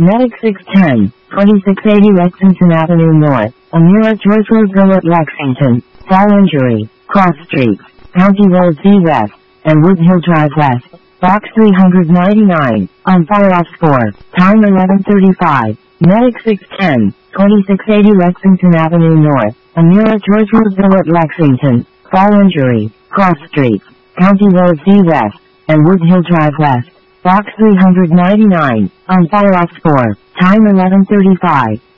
Medic 610, 2680 Lexington Avenue North, Amira George Roseville at Lexington, fall injury, cross streets, County Road Z West, and Wood Hill Drive West, box 399, on fire off score, time 11:35, Medic 610, 2680 Lexington Avenue North, Amira George Roseville at Lexington, fall injury, cross streets, County Road Z West, and Wood Hill Drive West, box 399, on fire off score, time 11:35.